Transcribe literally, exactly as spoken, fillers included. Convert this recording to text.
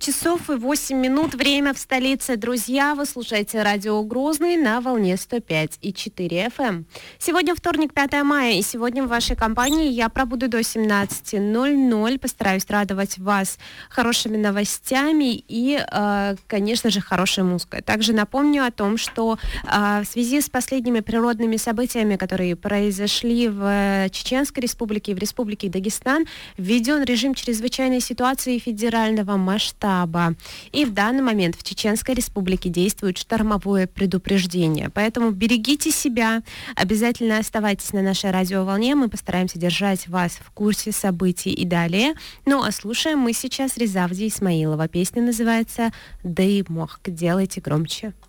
часов и восемь минут. Время в столице. Друзья, вы слушаете радио Грозный на волне сто пять и четыре эф эм. Сегодня вторник, пятое мая, и сегодня в вашей компании я пробуду до семнадцати ноль-ноль. Постараюсь радовать вас хорошими новостями и, э, конечно же, хорошей музыкой. Также напомню о том, что э, в связи с последними природными событиями, которые произошли в Чеченской республике и в Республике Дагестан, введен режим чрезвычайной ситуации федерального масштаба. И в данный момент в Чеченской республике действует штормовое предупреждение. Поэтому берегите себя, обязательно оставайтесь на нашей радиоволне, мы постараемся держать вас в курсе событий и далее. Ну а слушаем мы сейчас Резавди Исмаилова. Песня называется «Дай мох». Делайте громче.